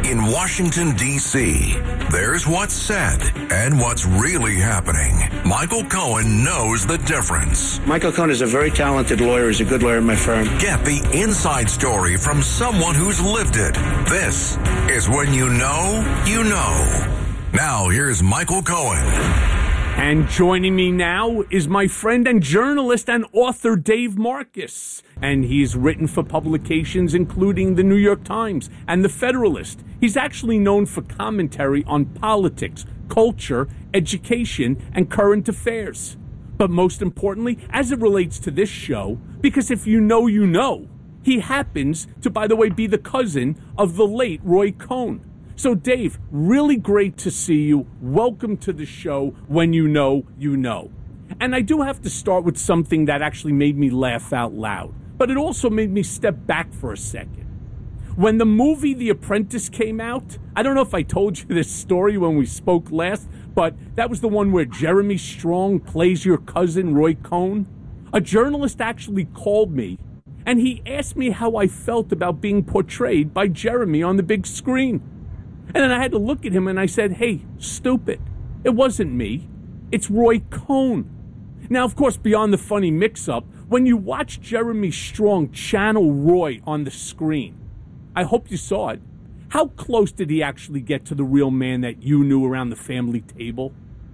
In Washington, D.C., there's what's said and what's really happening. Michael Cohen knows the difference. Michael Cohen is a very talented lawyer. He's a good lawyer in my firm. Get the inside story from someone who's lived it. This is When You Know, You Know. Now, here's Michael Cohen. And joining me now is my friend and journalist and author Dave Marcus. And he's written for publications including the New York Times and the Federalist. He's actually known for commentary on politics, culture, education, and current affairs. But most importantly, as it relates to this show, because if you know, you know, he happens to, by the way, be the cousin of the late Roy Cohn. So, Dave, really great to see you. Welcome to the show, When You Know, You Know. And I do have to start with something that actually made me laugh out loud, but it also made me step back for a second. When the movie The Apprentice came out, I don't know if I told you this story when we spoke last, but that was the one where Jeremy Strong plays your cousin, Roy Cohn. A journalist actually called me, and he asked me how I felt about being portrayed by Jeremy on the big screen. And then I had to look at him and I said, hey, stupid. It wasn't me. It's Roy Cohn. Now, of course, beyond the funny mix-up, when you watch Jeremy Strong channel Roy on the screen, I hope you saw it. How close did he actually get to the real man that you knew around the family table?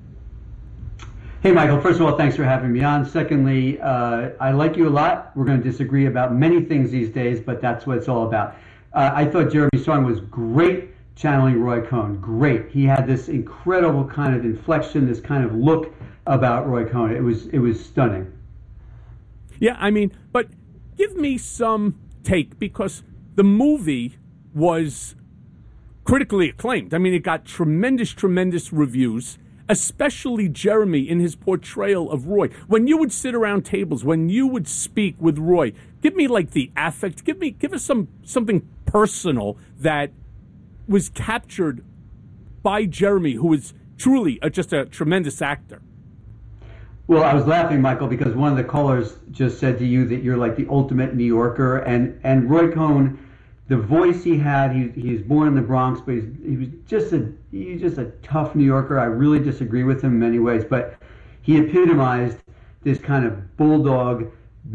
Hey, Michael, first of all, thanks for having me on. Secondly, I like you a lot. We're going to disagree about many things these days, but that's what it's all about. I thought Jeremy Strong was great channeling Roy Cohn. Great. He had this incredible kind of inflection, this kind of look about Roy Cohn. It was stunning. Yeah, I mean, but give me some take, because the movie was critically acclaimed. I mean, it got tremendous reviews, especially Jeremy in his portrayal of Roy. When you would sit around tables, when you would speak with Roy, give me like the affect, give us something personal that was captured by Jeremy, who is truly just a tremendous actor. Well, I was laughing, Michael, because one of the callers just said to you that you're like the ultimate New Yorker, and Roy Cohn, the voice he had, he was born in the Bronx, but he was just a tough New Yorker. I really disagree with him in many ways, but he epitomized this kind of bulldog,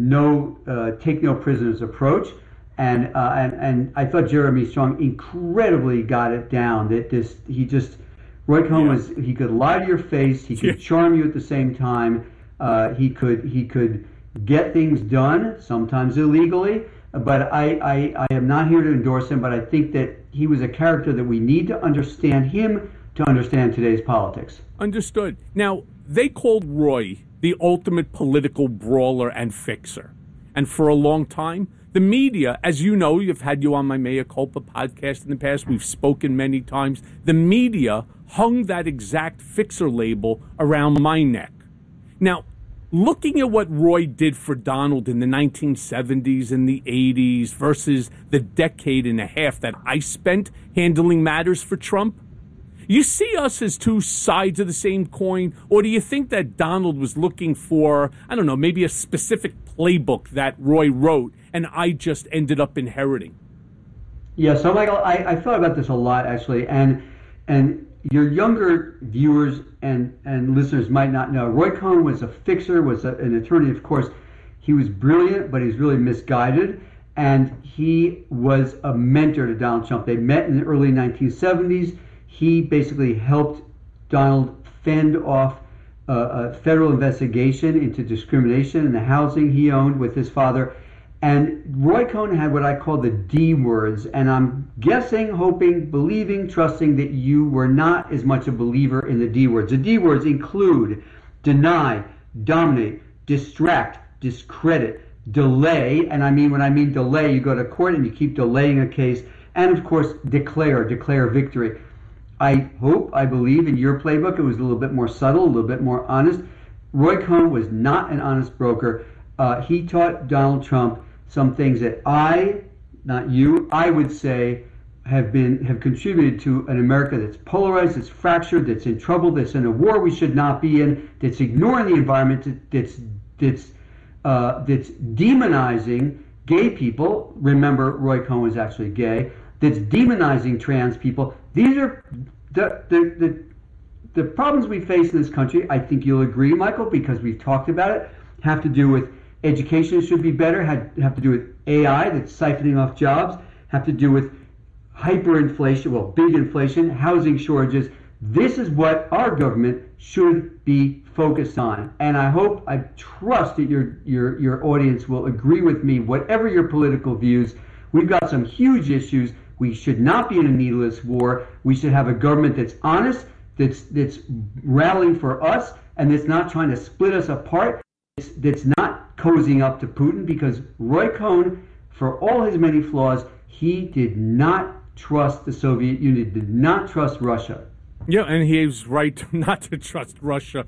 take no prisoners approach. And I thought Jeremy Strong incredibly got it down. Roy Cohn he could lie to your face, he could charm you at the same time, he could get things done, sometimes illegally. But I am not here to endorse him, but I think that he was a character that we need to understand him to understand today's politics. Understood. Now, they called Roy the ultimate political brawler and fixer. And for a long time, the media, as you know, you've had you on my Mea Culpa podcast in the past, we've spoken many times, the media hung that exact fixer label around my neck. Now, looking at what Roy did for Donald in the 1970s and the 80s versus the decade and a half that I spent handling matters for Trump, you see us as two sides of the same coin, or do you think that Donald was looking for, I don't know, maybe a specific playbook that Roy wrote and I just ended up inheriting? Yeah, so Michael, I thought about this a lot, actually, and your younger viewers and listeners might not know. Roy Cohn was a fixer, was an attorney, of course. He was brilliant, but he's really misguided, and he was a mentor to Donald Trump. They met in the early 1970s. He basically helped Donald fend off a federal investigation into discrimination in the housing he owned with his father. And Roy Cohn had what I call the D words, and I'm guessing, hoping, believing, trusting that you were not as much a believer in the D words. The D words include deny, dominate, distract, discredit, delay, and when I mean delay, you go to court and you keep delaying a case, and of course declare victory. I hope, I believe in your playbook it was a little bit more subtle, a little bit more honest. Roy Cohn was not an honest broker. He taught Donald Trump some things that I would say have contributed to an America that's polarized, that's fractured, that's in trouble, that's in a war we should not be in, that's ignoring the environment, that's demonizing gay people. Remember, Roy Cohn was actually gay. that's demonizing trans people. These are the problems we face in this country. I think you'll agree, Michael, because we've talked about it, have to do with education should be better, have to do with AI that's siphoning off jobs, have to do with hyperinflation, well, big inflation, housing shortages. This is what our government should be focused on. And I trust that your audience will agree with me, whatever your political views. We've got some huge issues. We should not be in a needless war. We should have a government that's honest, that's rallying for us, and that's not trying to split us apart, that's not cozying up to Putin, because Roy Cohn, for all his many flaws, he did not trust the Soviet Union, did not trust Russia. Yeah, and he is right not to trust Russia.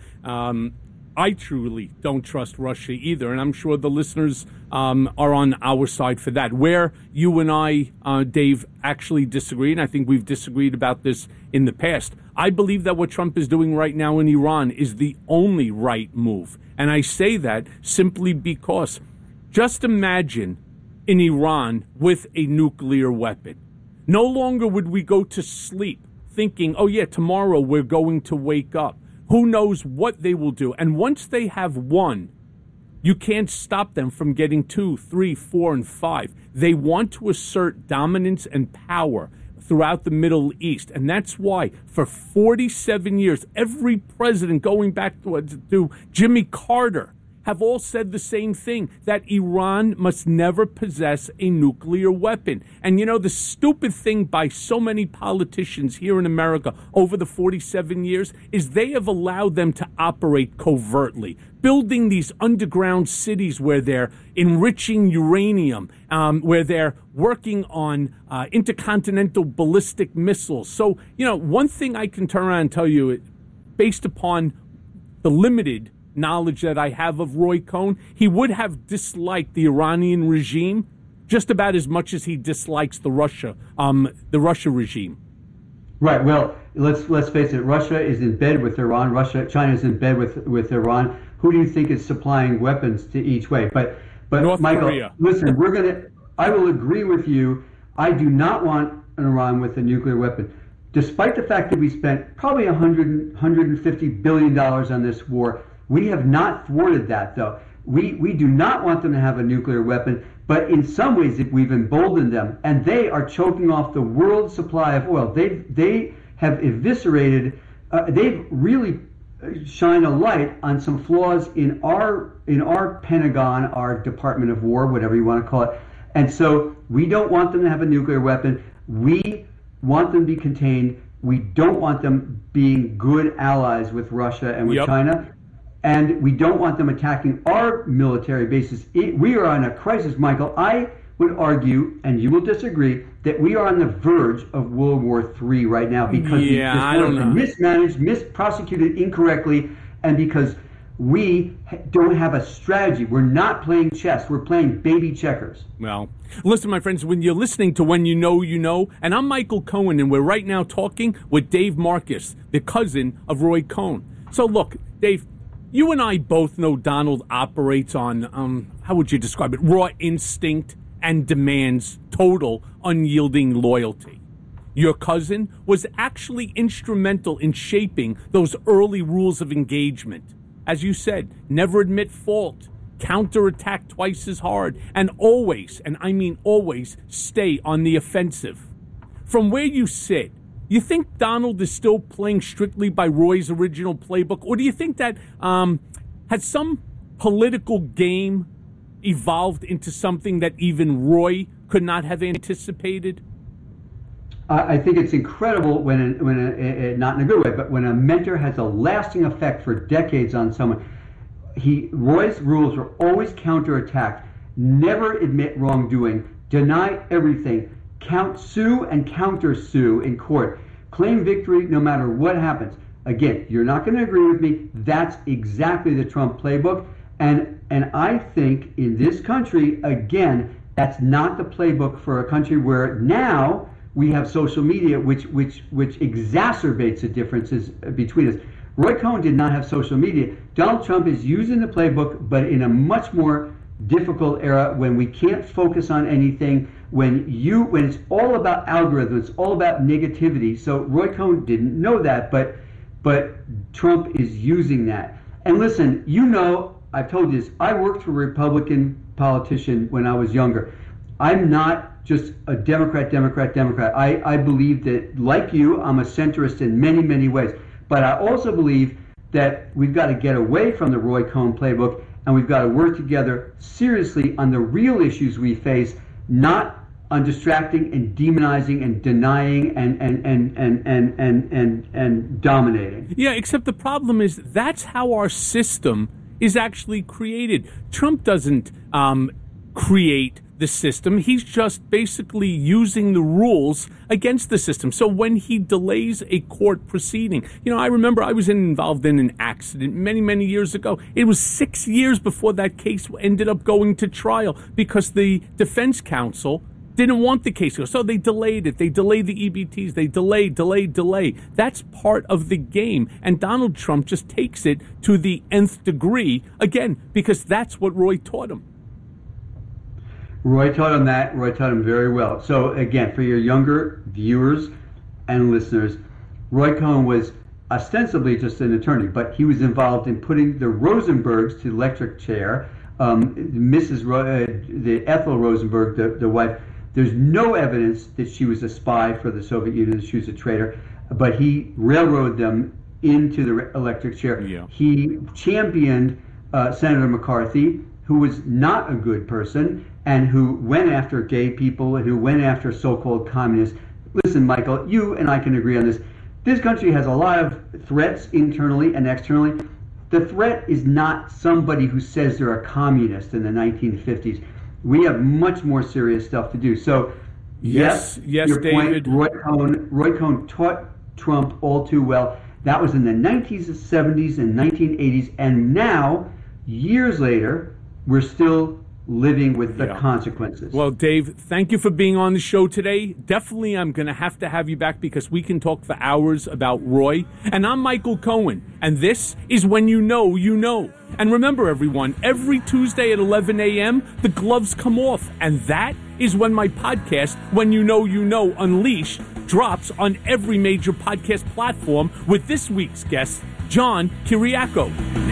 I truly don't trust Russia either, and I'm sure the listeners are on our side for that. Where you and I, Dave, actually disagree, and I think we've disagreed about this in the past, I believe that what Trump is doing right now in Iran is the only right move. And I say that simply because just imagine in Iran with a nuclear weapon. No longer would we go to sleep thinking, oh yeah, tomorrow we're going to wake up. Who knows what they will do? And once they have one, you can't stop them from getting 2, 3, 4, and 5. They want to assert dominance and power throughout the Middle East. And that's why for 47 years, every president going back to Jimmy Carter have all said the same thing, that Iran must never possess a nuclear weapon. And you know, the stupid thing by so many politicians here in America over the 47 years is they have allowed them to operate covertly, building these underground cities where they're enriching uranium, where they're working on intercontinental ballistic missiles. So, you know, one thing I can turn around and tell you, based upon the limited knowledge that I have of Roy Cohn, he would have disliked the Iranian regime just about as much as he dislikes the Russia regime. Right. Well, let's face it. Russia is in bed with Iran. China is in bed with Iran. Who do you think is supplying weapons to each way? But North Michael, Korea. Listen, I will agree with you. I do not want an Iran with a nuclear weapon. Despite the fact that we spent probably $150 billion on this war, we have not thwarted that, though. We do not want them to have a nuclear weapon, but in some ways we've emboldened them, and they are choking off the world's supply of oil. They have eviscerated, they've really shined a light on some flaws in our Pentagon, our Department of War, whatever you want to call it. And so we don't want them to have a nuclear weapon. We want them to be contained. We don't want them being good allies with Russia and with China. And we don't want them attacking our military bases. We are on a crisis, Michael. I would argue, and you will disagree, that we are on the verge of World War III right now because I don't know. Mismanaged, misprosecuted incorrectly, and because we don't have a strategy. We're not playing chess. We're playing baby checkers. Well, listen, my friends, when you're listening to When You Know, You Know, and I'm Michael Cohen, and we're right now talking with Dave Marcus, the cousin of Roy Cohn. So look, Dave, you and I both know Donald operates on, how would you describe it, raw instinct and demands total unyielding loyalty. Your cousin was actually instrumental in shaping those early rules of engagement. As you said, never admit fault, counterattack twice as hard, and always, and I mean always, stay on the offensive. From where you sit, you think Donald is still playing strictly by Roy's original playbook, or do you think that has some political game evolved into something that even Roy could not have anticipated? I think it's incredible when not in a good way, but when a mentor has a lasting effect for decades on someone. Roy's rules are always counterattack, never admit wrongdoing, deny everything, sue and counter-sue in court, claim victory no matter what happens. Again, you're not going to agree with me. That's exactly the Trump playbook. And I think in this country, again, that's not the playbook for a country where now we have social media, which exacerbates the differences between us. Roy Cohn did not have social media. Donald Trump is using the playbook, but in a much more difficult era when we can't focus on anything, when it's all about algorithms, it's all about negativity. So Roy Cohn didn't know that, but Trump is using that. And listen, I've told you this, I worked for a Republican politician when I was younger. I'm not just a Democrat. I believe that, like you, I'm a centrist in many, many ways. But I also believe that we've got to get away from the Roy Cohn playbook, and we've got to work together seriously on the real issues we face, not on distracting and demonizing and denying and dominating. Yeah, except the problem is that's how our system is actually created. Trump doesn't create the system. He's just basically using the rules against the system. So when he delays a court proceeding, I remember I was involved in an accident many, many years ago. It was 6 years before that case ended up going to trial because the defense counsel didn't want the case to go. So they delayed it. They delayed the EBTs. They delay. That's part of the game. And Donald Trump just takes it to the nth degree, again, because that's what Roy taught him. Roy taught him that. Roy taught him very well. So again, for your younger viewers and listeners, Roy Cohn was ostensibly just an attorney, but he was involved in putting the Rosenbergs to the electric chair. The Ethel Rosenberg, the wife, there's no evidence that she was a spy for the Soviet Union, that she was a traitor, but he railroaded them into the electric chair. Yeah. He championed Senator McCarthy, who was not a good person, and who went after gay people and who went after so-called communists. Listen, Michael, you and I can agree on this. This country has a lot of threats internally and externally. The threat is not somebody who says they're a communist in the 1950s. We have much more serious stuff to do. So, yes, your David. Point, Roy Cohn taught Trump all too well. That was in the 1970s and 1980s, and now, years later, we're still living with the consequences. Well, Dave, thank you for being on the show today. Definitely, I'm going to have you back because we can talk for hours about Roy. And I'm Michael Cohen, and this is When You Know, You Know. And remember, everyone, every Tuesday at 11 a.m., the gloves come off. And that is when my podcast, When You Know, Unleashed, drops on every major podcast platform with this week's guest, John Kiriakou.